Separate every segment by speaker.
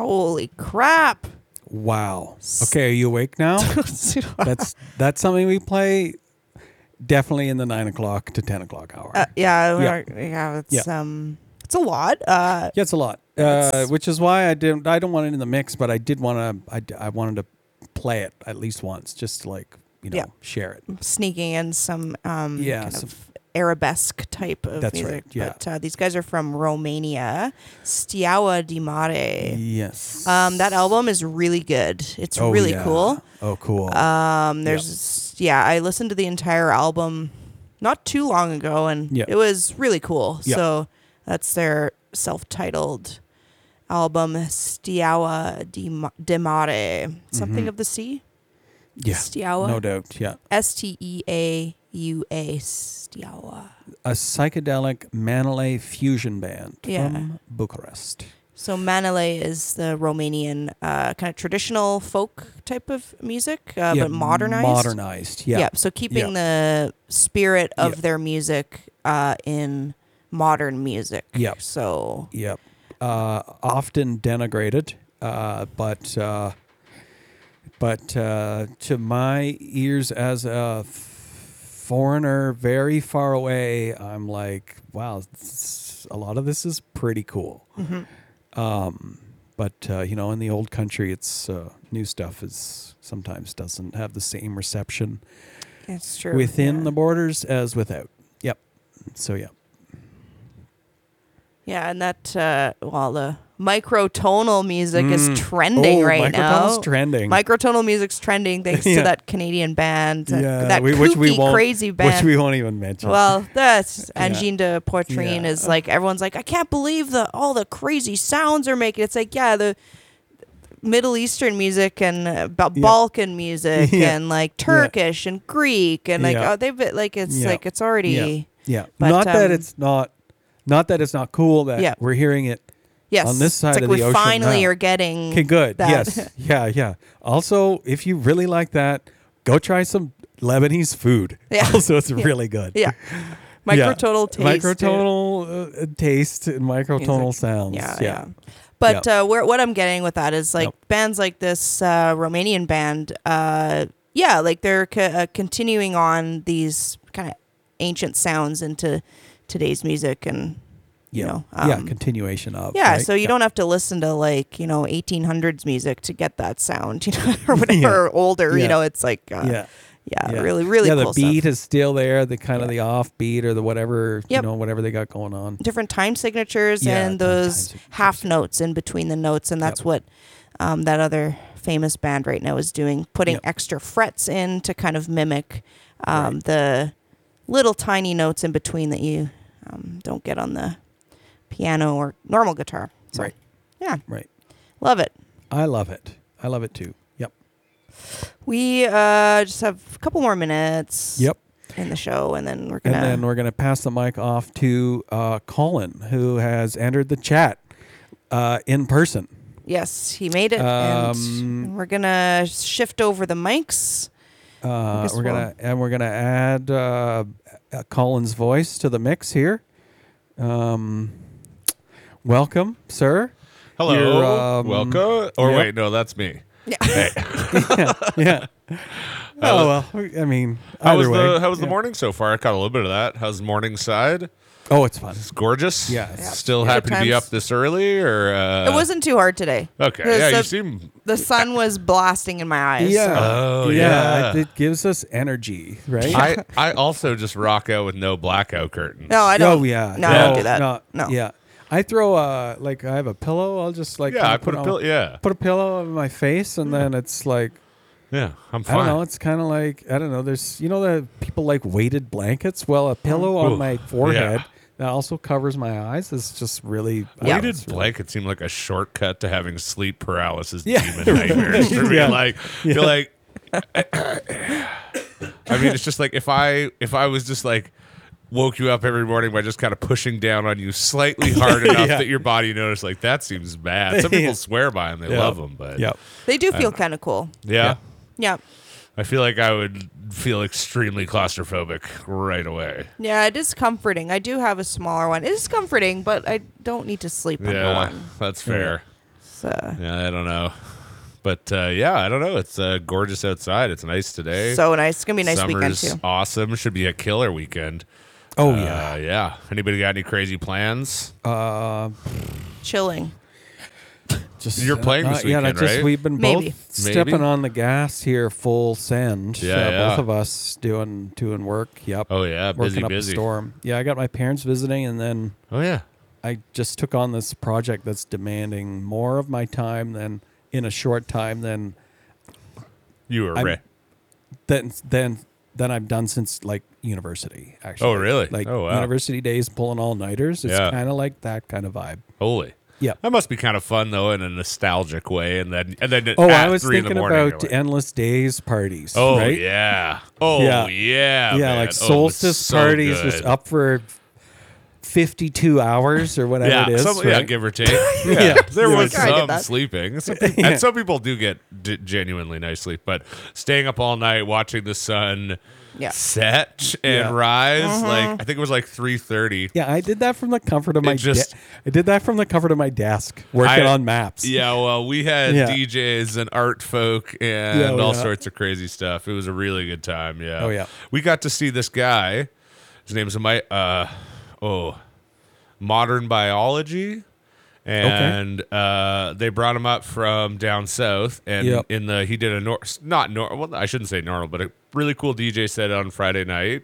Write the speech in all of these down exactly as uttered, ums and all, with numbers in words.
Speaker 1: Holy crap.
Speaker 2: Wow. Okay, are you awake now? that's that's something we play definitely in the nine o'clock to ten o'clock hour.
Speaker 1: Uh, yeah,
Speaker 2: Yeah.
Speaker 1: yeah, yeah, it's
Speaker 2: Yeah.
Speaker 1: um, it's a lot. Uh,
Speaker 2: Yeah, it's a lot. Uh,
Speaker 1: That's-
Speaker 2: which is why I didn't. I don't want it in the mix, but I did want to. I, d- I wanted to play it at least once, just to like you know
Speaker 1: Yeah.
Speaker 2: share it.
Speaker 1: sneaking in some um,
Speaker 2: Yeah,
Speaker 1: kind
Speaker 2: some-
Speaker 1: of arabesque type of
Speaker 2: That's
Speaker 1: music.
Speaker 2: right, yeah.
Speaker 1: But uh, these guys are from Romania, Steaua di Mare.
Speaker 2: Yes.
Speaker 1: Um, that album is really good. It's
Speaker 2: Oh,
Speaker 1: really
Speaker 2: yeah.
Speaker 1: cool.
Speaker 2: Oh, cool.
Speaker 1: Um, there's yeah, I listened to the entire album not too long ago, and
Speaker 2: Yeah.
Speaker 1: it was really cool.
Speaker 2: Yeah.
Speaker 1: So that's their self-titled album, Steaua di, Ma- di Mare, something
Speaker 2: Mhm.
Speaker 1: of the sea.
Speaker 2: yeah.
Speaker 1: Steaua,
Speaker 2: No doubt. Yeah.
Speaker 1: S T E A U A, Steaua.
Speaker 2: A psychedelic Manolé fusion band
Speaker 1: Yeah.
Speaker 2: from Bucharest.
Speaker 1: So Manele is the Romanian uh, kind of traditional folk type of music, uh,
Speaker 2: yeah,
Speaker 1: but modernized.
Speaker 2: Modernized. Yeah.
Speaker 1: So keeping the spirit of
Speaker 2: Yeah.
Speaker 1: their music uh, in modern music.
Speaker 2: Yep.
Speaker 1: So
Speaker 2: Yep. Uh, often denigrated, uh, but uh, but uh, to my ears as a f- foreigner, very far away, I'm like, wow, this, a lot of this is pretty cool.
Speaker 1: mhm.
Speaker 2: Um, but uh, you know, in the old country, it's uh, new stuff is sometimes doesn't have the same reception
Speaker 1: It's true.
Speaker 2: within
Speaker 1: yeah.
Speaker 2: the borders as without. Yep. So yeah.
Speaker 1: Yeah, and that, uh, well, the microtonal music is
Speaker 2: Mm.
Speaker 1: trending
Speaker 2: Oh,
Speaker 1: right now.
Speaker 2: microtonal's trending.
Speaker 1: Microtonal music's trending thanks
Speaker 2: Yeah.
Speaker 1: to that Canadian band. That,
Speaker 2: Yeah,
Speaker 1: that
Speaker 2: we-
Speaker 1: kooky,
Speaker 2: which we won't-
Speaker 1: crazy band.
Speaker 2: Which we won't even mention.
Speaker 1: Well, that's
Speaker 2: Yeah.
Speaker 1: Angine de Poitrine
Speaker 2: Yeah.
Speaker 1: is like everyone's like, I can't believe the all the crazy sounds are making. It's like, yeah, the Middle Eastern music and uh, Ba-
Speaker 2: Yeah.
Speaker 1: Balkan music
Speaker 2: Yeah.
Speaker 1: and like Turkish and Greek and like
Speaker 2: Yeah.
Speaker 1: oh they've been, like it's
Speaker 2: Yeah.
Speaker 1: like it's already
Speaker 2: yeah.
Speaker 1: but,
Speaker 2: not that
Speaker 1: um,
Speaker 2: it's not, not that it's not cool that
Speaker 1: Yeah.
Speaker 2: we're hearing it.
Speaker 1: yes
Speaker 2: on this side
Speaker 1: it's like
Speaker 2: of
Speaker 1: we
Speaker 2: the ocean
Speaker 1: finally
Speaker 2: now.
Speaker 1: are getting
Speaker 2: Okay, good.
Speaker 1: that.
Speaker 2: Yes. Yeah, yeah. Also, if you really like that, go try some Lebanese food.
Speaker 1: Yeah.
Speaker 2: Also, it's
Speaker 1: Yeah.
Speaker 2: really good.
Speaker 1: yeah microtonal taste dude.
Speaker 2: Microtonal uh, taste and microtonal
Speaker 1: Music.
Speaker 2: sounds.
Speaker 1: Yeah,
Speaker 2: Yeah.
Speaker 1: yeah. But uh, where what I'm getting with that is like
Speaker 2: Yep.
Speaker 1: bands like this uh, Romanian band, uh, yeah, like they're co- uh, continuing on these kind of ancient sounds into today's music, and you
Speaker 2: Yeah.
Speaker 1: know,
Speaker 2: yeah.
Speaker 1: um,
Speaker 2: Continuation of.
Speaker 1: yeah.
Speaker 2: right?
Speaker 1: So you
Speaker 2: Yeah.
Speaker 1: don't have to listen to like you know eighteen hundreds music to get that sound, you know, or whatever,
Speaker 2: Yeah.
Speaker 1: or older.
Speaker 2: Yeah.
Speaker 1: You know, it's like uh,
Speaker 2: Yeah.
Speaker 1: yeah,
Speaker 2: Yeah.
Speaker 1: really, really
Speaker 2: yeah,
Speaker 1: cool
Speaker 2: the beat
Speaker 1: stuff.
Speaker 2: is still there, the kind of the off beat or the whatever,
Speaker 1: Yep.
Speaker 2: you know, whatever they got going on.
Speaker 1: Different time signatures
Speaker 2: Yeah,
Speaker 1: and
Speaker 2: time
Speaker 1: those
Speaker 2: signatures.
Speaker 1: half notes in between the notes, and that's
Speaker 2: Yep.
Speaker 1: what um, that other famous band right now is doing, putting
Speaker 2: Yep.
Speaker 1: extra frets in to kind of mimic um, the little tiny notes in between that you um, don't get on the piano or normal guitar. So,
Speaker 2: Right.
Speaker 1: yeah,
Speaker 2: Right.
Speaker 1: love it.
Speaker 2: I love it. I love it too. Yep.
Speaker 1: We uh, just have a couple more minutes
Speaker 2: Yep.
Speaker 1: in the show, and then we're gonna.
Speaker 2: And then we're going to pass the mic off to uh, Colin, who has entered the chat uh, in person.
Speaker 1: yes, he made it,
Speaker 2: Um,
Speaker 1: and we're gonna shift over the mics.
Speaker 2: Uh,
Speaker 1: guess
Speaker 2: we're
Speaker 1: we'll-
Speaker 2: gonna and we're gonna add uh, uh, Colin's voice to the mix here. Um, welcome, sir.
Speaker 3: Hello,
Speaker 2: You're, um,
Speaker 3: welcome. Or
Speaker 2: yep.
Speaker 3: wait, no, that's me.
Speaker 1: Yeah.
Speaker 2: yeah, yeah. Oh well, I mean,
Speaker 3: How was
Speaker 2: either way.
Speaker 3: the How was the
Speaker 2: Yeah.
Speaker 3: morning so far? I caught a little bit of that. How's Morningside?
Speaker 2: Oh, it's fun.
Speaker 3: It's gorgeous.
Speaker 2: Yeah.
Speaker 1: Yeah.
Speaker 3: Still
Speaker 1: Good
Speaker 3: happy to be
Speaker 1: times.
Speaker 3: up this early, or uh,
Speaker 1: It wasn't too hard today.
Speaker 3: okay.
Speaker 1: the-
Speaker 3: Yeah,
Speaker 1: the-
Speaker 3: you seem.
Speaker 1: The sun was blasting in my eyes.
Speaker 2: Yeah.
Speaker 1: so-
Speaker 3: Oh,
Speaker 2: yeah.
Speaker 3: yeah.
Speaker 2: It gives us energy, right?
Speaker 3: I I also just rock out with no blackout curtains.
Speaker 1: No, I don't.
Speaker 2: Oh yeah.
Speaker 1: No, I don't do that.
Speaker 2: No.
Speaker 1: No.
Speaker 2: Yeah. I throw a like I have a pillow. I'll just like
Speaker 3: yeah,
Speaker 2: kinda
Speaker 3: I put a
Speaker 2: on-
Speaker 3: pillow. Yeah,
Speaker 2: put a pillow on my face, and then it's like
Speaker 3: yeah, I'm
Speaker 2: I
Speaker 3: fine.
Speaker 2: don't know. It's kind of like I don't know. There's you know the people like weighted blankets. Well, a pillow on
Speaker 3: Ooh,
Speaker 2: my forehead
Speaker 3: yeah.
Speaker 2: that also covers my eyes is just really. I
Speaker 1: Yeah.
Speaker 2: don't know,
Speaker 3: Weighted
Speaker 2: it's really-
Speaker 3: blanket seemed like a shortcut to having sleep paralysis
Speaker 2: Yeah.
Speaker 3: demon nightmares. For me.
Speaker 2: Yeah.
Speaker 3: Like
Speaker 2: Yeah.
Speaker 3: you're like I mean, it's just like if I if I was just like woke you up every morning by just kind of pushing down on you slightly hard enough
Speaker 2: Yeah.
Speaker 3: that your body noticed like that seems bad. Some people
Speaker 2: Yeah.
Speaker 3: swear by them, they
Speaker 2: Yeah.
Speaker 3: love them, but
Speaker 2: Yeah.
Speaker 1: They do feel kind of cool.
Speaker 3: yeah.
Speaker 2: Yeah.
Speaker 1: Yeah.
Speaker 3: I feel like I would feel extremely claustrophobic right away.
Speaker 1: Yeah, it is comforting. I do have a smaller one. It is comforting, but I don't need to sleep under
Speaker 3: Yeah,
Speaker 1: one.
Speaker 3: that's fair.
Speaker 1: It's uh,
Speaker 3: Yeah, I don't know. But uh, yeah, I don't know. It's uh, gorgeous outside. It's nice today.
Speaker 1: so nice. It's gonna be a nice
Speaker 3: Summer's
Speaker 1: weekend too.
Speaker 3: awesome. Should be a killer weekend.
Speaker 2: Oh
Speaker 3: Uh,
Speaker 2: yeah.
Speaker 3: yeah. Anybody got any crazy plans?
Speaker 2: Uh,
Speaker 1: Chilling.
Speaker 2: just
Speaker 3: You're playing this
Speaker 2: uh, yeah,
Speaker 3: weekend,
Speaker 2: just
Speaker 3: right?
Speaker 2: we've been
Speaker 1: Maybe.
Speaker 2: both stepping
Speaker 3: Maybe.
Speaker 2: on the gas here, full send.
Speaker 3: Yeah,
Speaker 2: uh,
Speaker 3: yeah.
Speaker 2: Both of us doing doing work. Yep.
Speaker 3: Oh yeah, busy,
Speaker 2: Working up
Speaker 3: busy.
Speaker 2: a storm. Yeah, I got my parents visiting, and then
Speaker 3: Oh yeah.
Speaker 2: I just took on this project that's demanding more of my time than in a short time than
Speaker 3: You were
Speaker 2: I'm-
Speaker 3: right.
Speaker 2: than than than I've done since like university. Actually.
Speaker 3: Oh, really?
Speaker 2: Like
Speaker 3: Oh, wow.
Speaker 2: university days, pulling all nighters. It's
Speaker 3: Yeah.
Speaker 2: kind of like that kind of vibe.
Speaker 3: Holy.
Speaker 2: Yeah.
Speaker 3: That must be kind of fun though, in a nostalgic way. And then, and then
Speaker 2: Oh,
Speaker 3: at
Speaker 2: I was
Speaker 3: three in the
Speaker 2: thinking
Speaker 3: morning, you're
Speaker 2: about
Speaker 3: like,
Speaker 2: endless days parties.
Speaker 3: oh
Speaker 2: right?
Speaker 3: yeah, oh
Speaker 2: Yeah.
Speaker 3: yeah,
Speaker 2: yeah,
Speaker 3: man.
Speaker 2: like
Speaker 3: Oh, it's
Speaker 2: solstice
Speaker 3: so
Speaker 2: parties
Speaker 3: good.
Speaker 2: just up for fifty-two hours or whatever
Speaker 3: Yeah,
Speaker 2: it is.
Speaker 3: some, yeah,
Speaker 2: right?
Speaker 3: give or take. Yeah,
Speaker 2: Yeah.
Speaker 3: there
Speaker 2: Yeah.
Speaker 3: was
Speaker 1: I get
Speaker 3: some
Speaker 1: that.
Speaker 3: sleeping, some people, and some people do get d- genuinely nice sleep. But staying up all night watching the sun
Speaker 1: Yeah.
Speaker 3: set and
Speaker 2: Yeah.
Speaker 3: rise,
Speaker 1: Uh-huh.
Speaker 3: like I think it was like three thirty.
Speaker 2: Yeah, I did that from the comfort of my.
Speaker 3: It just-
Speaker 2: de- I did that from the comfort of my desk, working
Speaker 3: I-
Speaker 2: on maps.
Speaker 3: Yeah, well, we had
Speaker 2: Yeah.
Speaker 3: D Js and art folk and
Speaker 2: Yeah, oh,
Speaker 3: all
Speaker 2: yeah.
Speaker 3: sorts of crazy stuff. It was a really good time. Yeah.
Speaker 2: Oh, yeah.
Speaker 3: We got to see this guy. His name's my uh oh, Modern Biology. And uh, they brought him up from down south, and
Speaker 2: Yep.
Speaker 3: in the he did a nor- not nor well I shouldn't say normal, but a really cool D J set on Friday night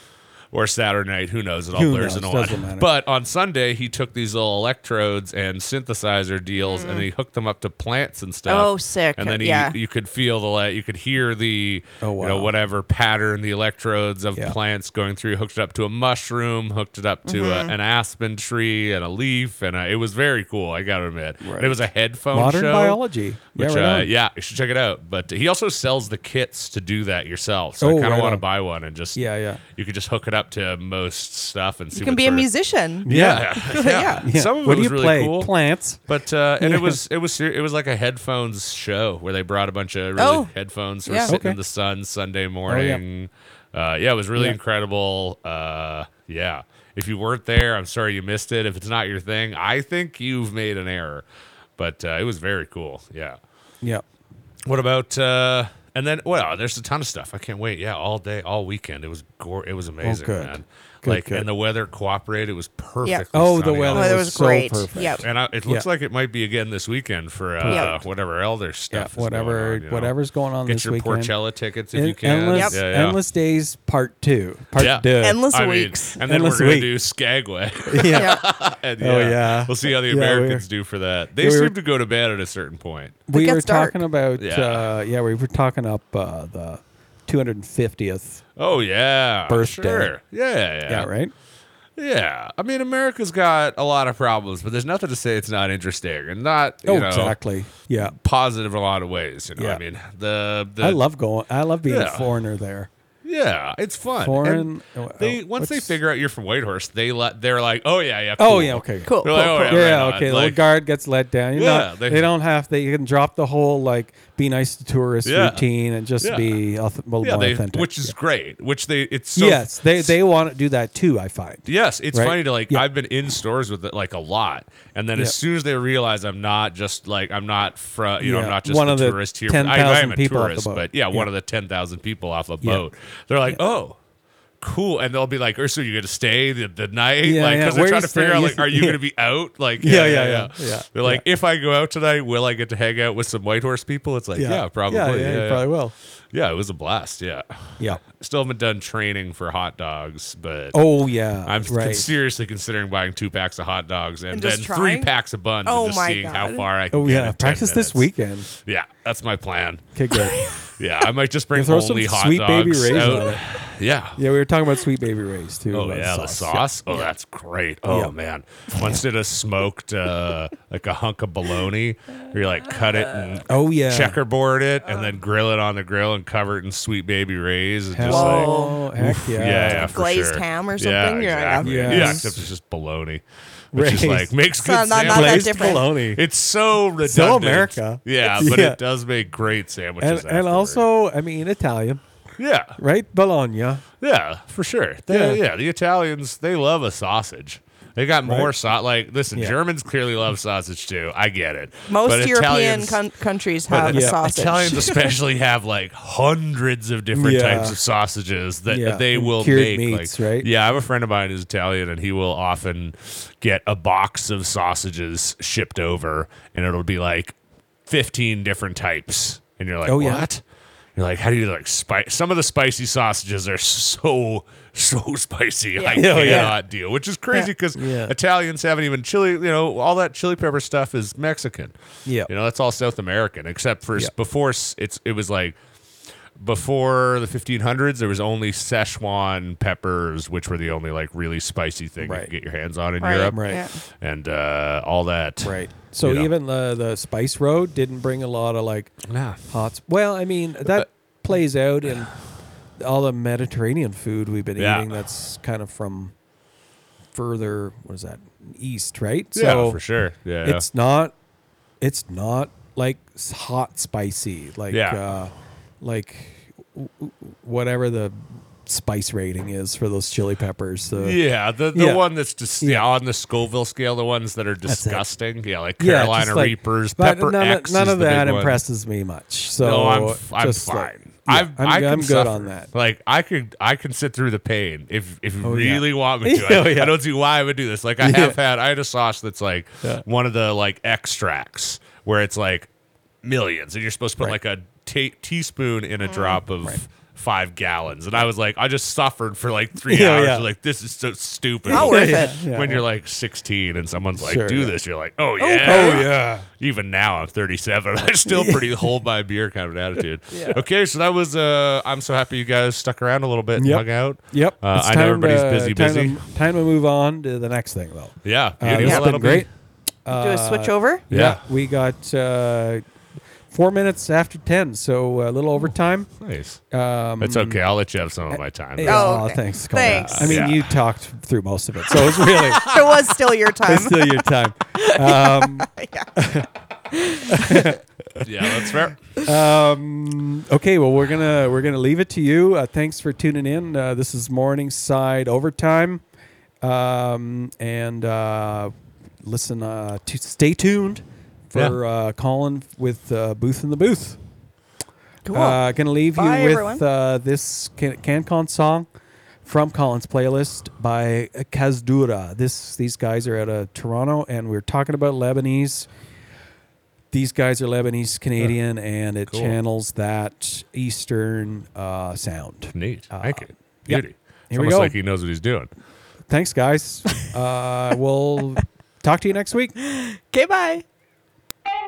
Speaker 3: or Saturday night. Who knows? It all
Speaker 2: Who
Speaker 3: blurs
Speaker 2: knows?
Speaker 3: into
Speaker 2: Doesn't
Speaker 3: one.
Speaker 2: matter.
Speaker 3: But on Sunday, he took these little electrodes and synthesizer deals, and he hooked them up to plants and stuff.
Speaker 1: Oh, sick.
Speaker 3: And then he,
Speaker 1: Yeah.
Speaker 3: you could feel the le- you could hear the
Speaker 2: Oh,
Speaker 3: you know
Speaker 2: wow.
Speaker 3: whatever pattern the electrodes of
Speaker 2: Yeah.
Speaker 3: plants going through. Hooked it up to a mushroom, hooked it up to a, an aspen tree and a leaf, and a, it was very cool. I gotta admit,
Speaker 2: Right.
Speaker 3: and it was a headphone
Speaker 2: Modern
Speaker 3: show.
Speaker 2: biology.
Speaker 3: Which,
Speaker 2: yeah, right
Speaker 3: uh,
Speaker 2: on.
Speaker 3: yeah, you should check it out. But he also sells the kits to do that yourself. So
Speaker 2: Oh,
Speaker 3: I kind of
Speaker 2: right
Speaker 3: want to
Speaker 2: on.
Speaker 3: buy one and just
Speaker 2: Yeah, yeah.
Speaker 3: You could just hook it up to most stuff and see.
Speaker 1: You can
Speaker 3: what
Speaker 1: be a
Speaker 3: sort of-
Speaker 1: musician.
Speaker 3: Yeah, yeah.
Speaker 1: Yeah.
Speaker 2: Yeah.
Speaker 3: Some of
Speaker 2: what
Speaker 3: it
Speaker 2: do
Speaker 3: was
Speaker 2: you
Speaker 3: really
Speaker 2: play?
Speaker 3: cool.
Speaker 2: Plants.
Speaker 3: But uh, and it
Speaker 2: Yeah.
Speaker 3: was it was ser- it was like a headphones show where they brought a bunch of really
Speaker 1: Oh.
Speaker 3: headphones for
Speaker 1: Yeah.
Speaker 3: sitting
Speaker 2: Okay.
Speaker 3: in the sun Sunday morning. uh, yeah, it was really
Speaker 2: Yeah.
Speaker 3: incredible. Uh, yeah, if you weren't there, I'm sorry you missed it. If it's not your thing, I think you've made an error. But uh, it was very cool. Yeah.
Speaker 2: Yeah.
Speaker 3: What about uh, and then well, there's a ton of stuff. I can't wait. Yeah, all day, all weekend. It was gore. It was amazing,
Speaker 2: good.
Speaker 3: man.
Speaker 2: Good,
Speaker 3: like
Speaker 2: good.
Speaker 3: and the weather cooperated. It was perfect.
Speaker 2: Oh, the weather
Speaker 1: Weather
Speaker 2: was
Speaker 1: was
Speaker 2: so
Speaker 1: great.
Speaker 2: perfect.
Speaker 1: Yep.
Speaker 3: And I, it looks
Speaker 2: Yeah.
Speaker 3: like it might be again this weekend for uh,
Speaker 1: Yeah.
Speaker 3: whatever elder
Speaker 2: Yeah.
Speaker 3: stuff. is
Speaker 2: Whatever.
Speaker 3: going on, you know.
Speaker 2: Whatever's going on
Speaker 3: Get
Speaker 2: this
Speaker 3: your
Speaker 2: weekend.
Speaker 3: Porchella tickets if
Speaker 2: En-
Speaker 3: you can.
Speaker 2: Endless,
Speaker 3: Yeah, yeah.
Speaker 2: Endless Days Part Two. Part
Speaker 3: Yeah.
Speaker 2: Two.
Speaker 1: Endless
Speaker 3: I mean,
Speaker 1: weeks.
Speaker 3: and then
Speaker 2: Endless
Speaker 3: we're gonna
Speaker 2: week.
Speaker 3: do Skagway.
Speaker 2: Yeah.
Speaker 3: And,
Speaker 2: Oh, yeah.
Speaker 3: We'll see how the
Speaker 2: Yeah,
Speaker 3: Americans
Speaker 2: we're-
Speaker 3: do for that. They
Speaker 2: Yeah, we
Speaker 3: seem
Speaker 2: were-
Speaker 3: to go to bed at a certain point.
Speaker 2: we
Speaker 1: gets
Speaker 2: were
Speaker 1: dark.
Speaker 2: talking about.
Speaker 3: Yeah.
Speaker 2: Uh, yeah. We were talking up uh, the two hundred fiftieth.
Speaker 3: Oh yeah,
Speaker 2: Birthday.
Speaker 3: Sure. Yeah, yeah,
Speaker 2: Yeah. Right.
Speaker 3: Yeah, I mean, America's got a lot of problems, but there's nothing to say it's not interesting and not you
Speaker 2: Oh,
Speaker 3: know
Speaker 2: exactly. Yeah.
Speaker 3: positive in a lot of ways. You know,
Speaker 2: Yeah.
Speaker 3: I mean, the, the
Speaker 2: I love going. I love being
Speaker 3: Yeah.
Speaker 2: a foreigner there.
Speaker 3: yeah, it's fun.
Speaker 2: Foreign.
Speaker 3: And they
Speaker 2: oh,
Speaker 3: once they
Speaker 2: what's-
Speaker 3: figure out you're from Whitehorse, they let they're like, oh yeah, yeah,
Speaker 2: Oh
Speaker 3: cool.
Speaker 2: yeah. Okay.
Speaker 1: Cool.
Speaker 3: They're
Speaker 1: cool,
Speaker 3: like, oh,
Speaker 1: cool.
Speaker 3: yeah,
Speaker 2: Yeah,
Speaker 3: right on.
Speaker 2: okay. The
Speaker 3: Like-
Speaker 2: guard gets let down. You're
Speaker 3: Yeah,
Speaker 2: not,
Speaker 3: they-
Speaker 2: they, don't have. They can drop the whole like be nice to tourists
Speaker 3: Yeah.
Speaker 2: routine and just
Speaker 3: Yeah.
Speaker 2: be auth- well,
Speaker 3: Yeah,
Speaker 2: more
Speaker 3: they,
Speaker 2: authentic.
Speaker 3: which is
Speaker 2: Yeah.
Speaker 3: great. Which they it's so
Speaker 2: yes, they they want to do that too. I find.
Speaker 3: Yes, it's
Speaker 2: Right?
Speaker 3: funny to like.
Speaker 2: Yeah.
Speaker 3: I've been in stores with it like a lot, and then
Speaker 2: Yeah.
Speaker 3: as soon as they realize I'm not just like I'm not from you know I'm
Speaker 2: Yeah.
Speaker 3: not just
Speaker 2: One
Speaker 3: a
Speaker 2: of the
Speaker 3: tourist here.
Speaker 2: ten
Speaker 3: I, I am
Speaker 2: thousand
Speaker 3: a
Speaker 2: people off the
Speaker 3: tourist,
Speaker 2: boat.
Speaker 3: but yeah,
Speaker 2: Yeah.
Speaker 3: one of the ten thousand people off a
Speaker 2: Yeah.
Speaker 3: boat. They're like, oh. Cool, and they'll be like, "Or so you're gonna stay the, the night?"
Speaker 2: Yeah,
Speaker 3: like,
Speaker 2: yeah.
Speaker 3: because they're
Speaker 2: Where
Speaker 3: trying
Speaker 2: you
Speaker 3: to figure
Speaker 2: staying?
Speaker 3: out, like, are you
Speaker 2: Yeah.
Speaker 3: gonna be out? Like,
Speaker 2: Yeah,
Speaker 3: yeah,
Speaker 2: yeah,
Speaker 3: yeah.
Speaker 2: yeah, yeah.
Speaker 3: They're like,
Speaker 2: Yeah.
Speaker 3: if I go out tonight, will I get to hang out with some Whitehorse people? It's like, yeah, probably.
Speaker 2: Yeah,
Speaker 3: Yeah,
Speaker 2: yeah, you
Speaker 3: yeah.
Speaker 2: probably will.
Speaker 3: Yeah, it was a blast. Yeah,
Speaker 2: Yeah.
Speaker 3: still haven't done training for hot dogs, but
Speaker 2: Oh yeah.
Speaker 3: I'm
Speaker 2: right.
Speaker 3: seriously considering buying two packs of hot dogs and,
Speaker 1: And
Speaker 3: then
Speaker 1: just
Speaker 3: three
Speaker 1: trying?
Speaker 3: packs of buns
Speaker 1: Oh
Speaker 3: and just
Speaker 1: my
Speaker 3: seeing how
Speaker 1: God.
Speaker 3: far I can
Speaker 2: Oh
Speaker 3: get
Speaker 2: yeah.
Speaker 3: in ten
Speaker 2: Practice this
Speaker 3: minutes.
Speaker 2: weekend.
Speaker 3: Yeah, that's my plan.
Speaker 2: Okay, good.
Speaker 3: Yeah, I might just bring
Speaker 2: You throw some
Speaker 3: only hot
Speaker 2: Sweet Baby
Speaker 3: dogs
Speaker 2: Rays
Speaker 3: out.
Speaker 2: on it.
Speaker 3: Yeah.
Speaker 2: Yeah, we were talking about Sweet Baby Rays too.
Speaker 3: Oh
Speaker 2: uh,
Speaker 3: yeah, the sauce. Oh, that's great. Oh
Speaker 2: Yeah.
Speaker 3: man, once did a smoked uh, like a hunk of bologna, where you like cut it and
Speaker 2: Oh yeah.
Speaker 3: checkerboard it, and then grill it on the grill and cover it in Sweet Baby Rays. And just like,
Speaker 2: Whoa, heck yeah.
Speaker 3: yeah, yeah, for
Speaker 1: Glazed
Speaker 3: sure.
Speaker 1: ham or
Speaker 3: Yeah,
Speaker 1: something? You're like,
Speaker 3: exactly.
Speaker 2: Yes.
Speaker 3: Yeah, except it's just bologna, which is
Speaker 2: Rays.
Speaker 3: like makes
Speaker 1: It's
Speaker 3: good
Speaker 1: not- not- not that
Speaker 3: sandwiches.
Speaker 2: Glazed
Speaker 1: different.
Speaker 2: bologna.
Speaker 3: It's so redundant.
Speaker 2: So America.
Speaker 3: Yeah, but
Speaker 2: Yeah.
Speaker 3: it does make great sandwiches.
Speaker 2: and, and
Speaker 3: afterward.
Speaker 2: also, I mean, Italian,
Speaker 3: yeah,
Speaker 2: right? Bologna.
Speaker 3: yeah, for sure. They-
Speaker 2: Yeah.
Speaker 3: yeah, the Italians they love a sausage. They got more
Speaker 2: Right.
Speaker 3: sauce. Like, listen,
Speaker 2: Yeah.
Speaker 3: Germans clearly love sausage too. I get it.
Speaker 1: Most
Speaker 3: But
Speaker 1: European
Speaker 3: Italians-
Speaker 1: con- countries
Speaker 3: but
Speaker 1: have a
Speaker 2: yeah,
Speaker 1: sausage.
Speaker 3: Italians especially have like hundreds of different
Speaker 2: Yeah.
Speaker 3: types of sausages that
Speaker 2: Yeah,
Speaker 3: they
Speaker 2: and
Speaker 3: will
Speaker 2: cured
Speaker 3: make.
Speaker 2: meats,
Speaker 3: like,
Speaker 2: right?
Speaker 3: Yeah, I have a friend of mine who's Italian, and he will often get a box of sausages shipped over, and it'll be like fifteen different types, and you're like,
Speaker 2: Oh, yeah.
Speaker 3: what? You're like, how do you like spice? Some of the spicy sausages are so so spicy. I
Speaker 1: Yeah.
Speaker 2: Oh,
Speaker 3: cannot
Speaker 2: yeah.
Speaker 3: deal, which is crazy because
Speaker 2: Yeah.
Speaker 3: Italians haven't even chili. You know, all that chili pepper stuff is Mexican.
Speaker 2: Yeah.
Speaker 3: You know, that's all South American, except for s-
Speaker 2: Yeah.
Speaker 3: before s- it's it was like before the fifteen hundreds, there was only Szechuan peppers, which were the only like really spicy thing
Speaker 2: Right.
Speaker 3: you could get your hands on in
Speaker 1: Right.
Speaker 3: Europe,
Speaker 2: Right.
Speaker 1: Yeah.
Speaker 3: and uh, all that.
Speaker 2: Right. So
Speaker 3: You know.
Speaker 2: even the the spice road didn't bring a lot of like
Speaker 3: Yeah.
Speaker 2: hot. sp- Well, I mean that plays out in all the Mediterranean food we've been
Speaker 3: Yeah.
Speaker 2: eating. That's kind of from further. What is that? East, right?
Speaker 3: Yeah,
Speaker 2: So
Speaker 3: for sure. Yeah, yeah.
Speaker 2: it's not. It's not like s- hot spicy. Like
Speaker 3: Yeah.
Speaker 2: uh, like w- w- whatever the spice rating is for those chili peppers. The,
Speaker 3: Yeah, the the
Speaker 2: Yeah.
Speaker 3: one that's just yeah.
Speaker 2: Yeah.
Speaker 3: on the Scoville scale, the ones that are
Speaker 2: That's it.
Speaker 3: disgusting. Yeah, like
Speaker 2: Yeah,
Speaker 3: Carolina
Speaker 2: just like-
Speaker 3: Reapers,
Speaker 2: But
Speaker 3: Pepper
Speaker 2: none,
Speaker 3: X.
Speaker 2: of, none
Speaker 3: is
Speaker 2: of
Speaker 3: the
Speaker 2: that
Speaker 3: big one.
Speaker 2: impresses me much. So
Speaker 3: No, I'm f- I'm
Speaker 2: just
Speaker 3: fine.
Speaker 2: like- yeah,
Speaker 3: I've,
Speaker 2: I'm,
Speaker 3: I can
Speaker 2: I'm good
Speaker 3: suffer.
Speaker 2: on that.
Speaker 3: Like I could I can sit through the pain if if you
Speaker 2: Oh, yeah.
Speaker 3: really want me to.
Speaker 2: Oh,
Speaker 3: I,
Speaker 2: yeah.
Speaker 3: I don't see why I would do this. Like I
Speaker 2: Yeah.
Speaker 3: have had I had a sauce that's like
Speaker 2: Yeah.
Speaker 3: one of the like extracts where it's like millions and you're supposed to put
Speaker 2: Right.
Speaker 3: like a ta teaspoon in a
Speaker 1: Mm.
Speaker 3: drop of
Speaker 2: Right.
Speaker 3: five gallons, and I was like I just suffered for like three
Speaker 2: Yeah,
Speaker 3: hours.
Speaker 2: yeah.
Speaker 3: Like this is so stupid.
Speaker 1: Not worth
Speaker 2: Yeah,
Speaker 1: it.
Speaker 2: yeah,
Speaker 3: When
Speaker 2: yeah.
Speaker 3: you're like sixteen and someone's like,
Speaker 2: Sure,
Speaker 3: "Do
Speaker 2: yeah.
Speaker 3: this," you're like, "Oh yeah,
Speaker 2: Oh yeah.
Speaker 3: Even now, I'm thirty-seven. I still pretty hold my beer kind of an attitude. Okay, so that was. Uh, I'm so happy you guys stuck around a little bit and
Speaker 2: Yep.
Speaker 3: hung out.
Speaker 2: Yep.
Speaker 3: Uh,
Speaker 2: It's
Speaker 3: I know
Speaker 2: time
Speaker 3: everybody's
Speaker 2: to-
Speaker 3: busy,
Speaker 2: time
Speaker 3: busy.
Speaker 2: To, time to move on to the next thing, though.
Speaker 3: Yeah,
Speaker 2: Uh,
Speaker 3: beauty.
Speaker 2: it's
Speaker 3: Well,
Speaker 2: been
Speaker 3: that'll be-
Speaker 2: great.
Speaker 1: Do a switch over?
Speaker 2: Yeah,
Speaker 3: Yeah.
Speaker 2: we got uh, four minutes after ten, so a little overtime.
Speaker 3: Nice.
Speaker 2: Um,
Speaker 3: It's okay. I'll let you have some of my time.
Speaker 2: Yeah,
Speaker 1: Oh,
Speaker 2: oh,
Speaker 1: okay.
Speaker 2: thanks. Colin.
Speaker 1: Thanks.
Speaker 2: I mean,
Speaker 3: Yeah.
Speaker 2: you talked through most of it, so it's really
Speaker 1: It was still your time.
Speaker 2: it's still your time. Um,
Speaker 3: Yeah, that's fair.
Speaker 2: Um, okay, well we're gonna we're gonna leave it to you. Uh, thanks for tuning in. Uh, this is Morningside Overtime, um, and uh, listen. Uh, to, stay tuned for uh, Colin with uh, Booth in the Booth.
Speaker 1: Cool.
Speaker 2: Uh, gonna leave
Speaker 1: Bye,
Speaker 2: you with
Speaker 1: everyone.
Speaker 2: uh, this Can- CanCon song from Colin's playlist by Kazdura. This these guys are out of Toronto, and we're talking about Lebanese. These guys are Lebanese Canadian, and it
Speaker 3: Cool.
Speaker 2: channels that Eastern uh, sound.
Speaker 3: Neat.
Speaker 2: Uh,
Speaker 3: Thank you.
Speaker 2: yep.
Speaker 3: Beauty. It's
Speaker 2: Here we
Speaker 3: almost
Speaker 2: go.
Speaker 3: like he knows what he's doing.
Speaker 2: Thanks, guys. uh, we'll talk to you next week.
Speaker 1: Okay, bye.